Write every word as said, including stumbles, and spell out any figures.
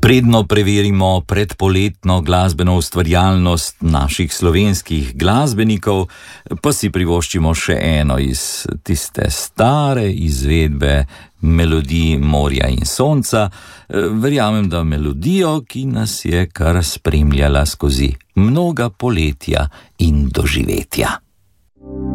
Predno preverimo predpoletno glasbeno ustvarjalnost naših slovenskih glasbenikov, pa si privoščimo še eno iz tiste stare izvedbe melodij morja in sonca. Verjamem, da melodijo, ki nas je kar spremljala skozi mnoga poletja in doživetja.